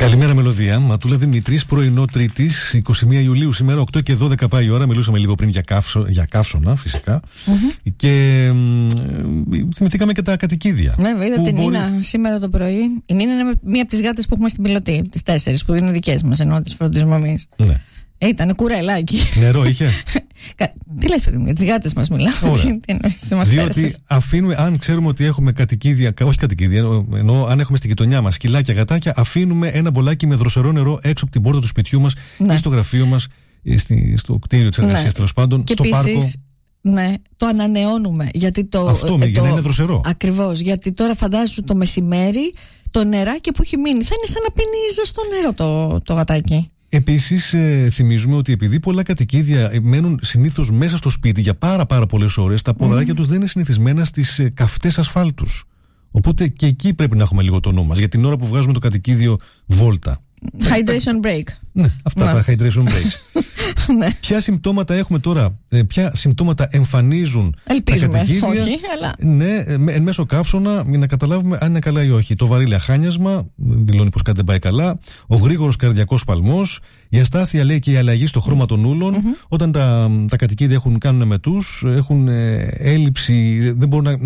Καλημέρα, Μελωδία. Ματούλα Δημητρής, πρωινό Τρίτης, 21 Ιουλίου σήμερα, 8 και 12 πάει η ώρα. Μιλούσαμε λίγο πριν για καύσωνα, φυσικά. Και θυμηθήκαμε και τα κατοικίδια. Ναι, είδα την Νίνα σήμερα το πρωί. Η Νίνα είναι μία από τις γάτες που έχουμε στην πιλωτή, τις 4 που είναι δικές μας, ενώ τις φροντίζουμε εμείς. Ναι. Ήταν κουρελάκι. Νερό είχε. Τι λες, παιδί μου, για τις γάτες μας μιλάω. Διότι αφήνουμε, αν ξέρουμε ότι έχουμε κατοικίδια, όχι κατοικίδια, ενώ αν έχουμε στην γειτονιά μας σκυλάκια, γατάκια, αφήνουμε ένα μπολάκι με δροσερό νερό έξω από την πόρτα του σπιτιού μας ή στο γραφείο μας, στο κτίριο της εργασίας, τέλος πάντων, στο πάρκο. Ναι, το ανανεώνουμε. Γιατί για να είναι δροσερό. Ακριβώς. Γιατί τώρα φαντάζομαι το μεσημέρι το νεράκι που έχει μείνει θα είναι σαν να πίνει ζεστό νερό το γατάκι. Επίσης, θυμίζουμε ότι επειδή πολλά κατοικίδια μένουν συνήθως μέσα στο σπίτι για πάρα πολλές ώρες, τα ποδαράκια τους δεν είναι συνηθισμένα στις καυτές ασφάλτους. Οπότε και εκεί πρέπει να έχουμε λίγο το νου μας για την ώρα που βγάζουμε το κατοικίδιο βόλτα. Hydration break. Ναι, αυτά τα hydration breaks. Ποια συμπτώματα έχουμε τώρα, ποια συμπτώματα εμφανίζουν τα κατοικίδια? Όχι, αλλά... Ναι, εν μέσω καύσωνα, για να καταλάβουμε αν είναι καλά ή όχι. Το βαρύ λαχάνιασμα, δηλώνει πως κάτι δεν πάει καλά. Ο γρήγορος καρδιακός σπαλμός. Η αστάθεια, λέει, και η αλλαγή στο χρώμα των ούλων. Όταν τα κατοικίδια κάνουν μετούς, έχουν έλλειψη, δεν μπορούν να